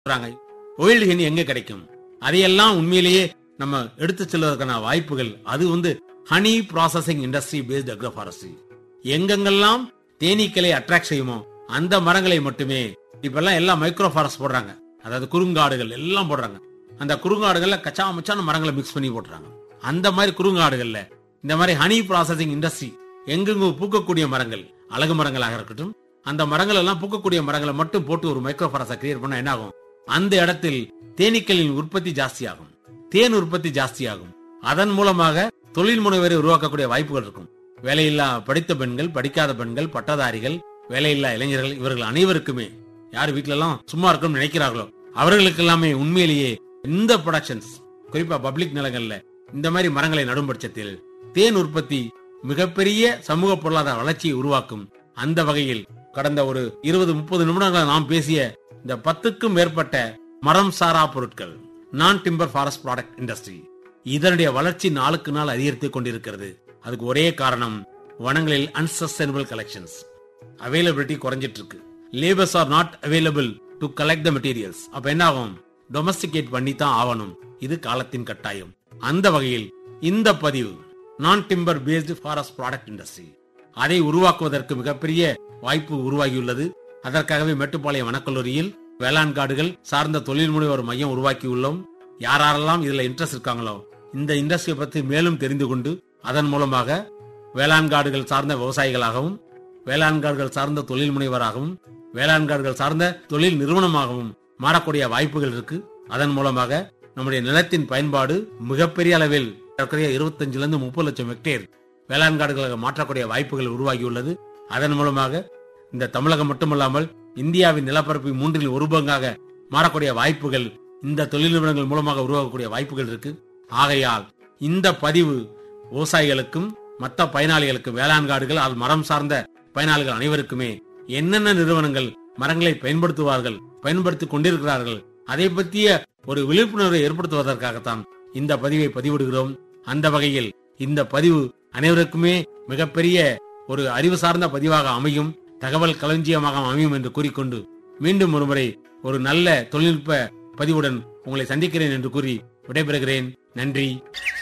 Wild honey எங்க கிடைக்கும்? அதையெல்லாம் உண்மையிலேயே நம்ம எடுத்து செல்வதற்கான வாய்ப்புகள் அது honey processing industry paste agroforestry. எங்கெங்கெல்லாம் தேனீக்களை அட்ராக்ட் செய்யுமோ அந்த மரங்களை மட்டுமே இப்பெல்லாம் எல்லாம் மைக்ரோ ஃபாரஸ்ட் போடுறாங்க. அதாவது குறுங்காடுகள் எல்லாம் போடுறாங்க. அந்த குறுங்காடுகள்ல கச்சா மச்சான மரங்களை மிக்ஸ் பண்ணி போடுறாங்க. அந்த மாதிரி குறுங்காடுகள்ல இந்த மாதிரி ஹனி ப்ராசஸிங் இண்டஸ்ட்ரி எங்கெங்க பூக்கக்கூடிய மரங்கள், அழகு மரங்களாக இருக்கட்டும், அந்த மரங்கள் எல்லாம் பூக்கக்கூடிய மரங்களை மட்டும் போட்டு ஒரு மைக்ரோ ஃபாரஸ்ட் கிரியேட் பண்ணா என்ன ஆகும்? அந்த இடத்தில் தேனீக்களின் உற்பத்தி ஜாஸ்தியாகும், தேன் உற்பத்தி ஜாஸ்தியாகும். அதன் மூலமாக தொழில் முனைவரை உருவாக்கக்கூடிய வாய்ப்புகள் இருக்கும். வேலையில்லா படித்த பெண்கள், படிக்காத பெண்கள், பட்டதாரிகள், வேலையில்லா இளைஞர்கள், இவர்கள் அனைவருக்குமே யார் வீட்டுல எல்லாம் சும்மா இருக்கணும்னு நினைக்கிறார்களோ அவர்களுக்கு எல்லாமே உண்மையிலேயே இந்த ப்ரொடக்ஷன்ஸ், குறிப்பா பப்ளிக் நிலங்கள்ல இந்த மாதிரி மரங்களை நடும் பட்சத்தில் தேன் உற்பத்தி மிகப்பெரிய சமூக பொருளாதார வளர்ச்சியை உருவாக்கும். அந்த வகையில் கடந்த ஒரு 20-30 நிமிடங்கள் நாம் பேசிய இந்த 10க்கும் மேற்பட்ட மரம் சாரா பொருட்கள், நான் டிம்பர் ஃபாரஸ்ட் ப்ராடக்ட் இண்டஸ்ட்ரி, இதனுடைய வளர்ச்சி நாளுக்கு நாள் அதிகரித்துக் கொண்டிருக்கிறது. அதுக்கு ஒரே காரணம் வனங்களில் அன்சஸ்டைனபிள் கலெக்ஷன்ஸ், அவைலபிலிட்டி குறைஞ்சிட்டு இருக்கு. Labours R not available to collect the materials. அப்ப என்ன ஆகும்? டொமஸ்டிகேட் பண்ணி தான் ஆகணும். இது காலத்தின் கட்டாயம். அந்த வகையில் இந்த பதிவு நான் timber based forest product industry அதை உருவாக்குவதற்கு மிகப்பெரிய வாய்ப்பு உருவாகியுள்ளது. அதற்காகவே மேட்டுப்பாளையம் வனக்கல்லூரியில் வேளாண் காடுகள் சார்ந்த தொழில் முனைவோர் மையம் உருவாக்கியுள்ளோம். யாரெல்லாம் இதுல இன்ட்ரெஸ்ட் இருக்காங்களோ இந்த இண்டஸ்ட்ரியை பற்றி மேலும் தெரிந்து கொண்டு அதன் மூலமாக வேளாண் காடுகள் சார்ந்த விவசாயிகளாகவும், வேளாண் காடுகள் சார்ந்த தொழில் முனைவராகவும், வேளாண் காடுகள் சார்ந்த தொழில் நிறுவனமாகவும் மாறக்கூடிய வாய்ப்புகள் இருக்கு. அதன் மூலமாக நம்முடைய நிலத்தின் பயன்பாடு மிகப்பெரிய அளவில் 25-30 லட்சம் ஹெக்டேர் வேளாண் காடுகளாக மாற்றக்கூடிய வாய்ப்புகள் உருவாகியுள்ளது. அதன் மூலமாக இந்த தமிழகம் மட்டுமல்லாமல் இந்தியாவின் நிலப்பரப்பு 1/3 பங்காக மாறக்கூடிய வாய்ப்புகள் இந்த தொழில் நிறுவனங்கள் மூலமாக உருவாகக்கூடிய வாய்ப்புகள் இருக்கு. ஆகையால் இந்த பதிவு விவசாயிகளுக்கும் மற்ற பயனாளிகளுக்கும், வேளாண் காடுகள் மரம் சார்ந்த பயனாளிகள் அனைவருக்குமே என்னென்ன நிறுவனங்கள் மரங்களை பயன்படுத்திக் கொண்டிருக்கிறார்கள் அதை பற்றிய ஒரு விழிப்புணர்வை ஏற்படுத்துவதற்காகத்தான் இந்த பதிவை பதிவிடுகிறோம். அந்த வகையில் இந்த பதிவு அனைவருக்குமே மிகப்பெரிய ஒரு அறிவு சார்ந்த பதிவாக அமையும், தகவல் களஞ்சியமாக அமையும் என்று கூறிக்கொண்டு மீண்டும் ஒருமுறை ஒரு நல்ல தொழில்நுட்ப பதிவுடன் உங்களை சந்திக்கிறேன் என்று கூறி விடைபெறுகிறேன். நன்றி.